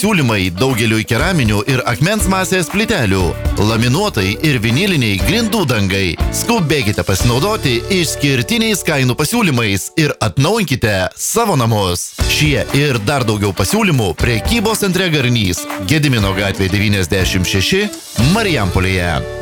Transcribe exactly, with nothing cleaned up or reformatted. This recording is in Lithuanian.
Siūlymai daugeliui keraminių ir akmens masės plytelių, laminuotai ir viniliniai grindų dangai. Skubėkite pasinaudoti išskirtiniais kainų pasiūlymais ir atnaujinkite savo namus. Šie ir dar daugiau pasiūlymų prekybos centre Garnys, Gedimino gatvė devyniasdešimt šeši, Marijampolėje.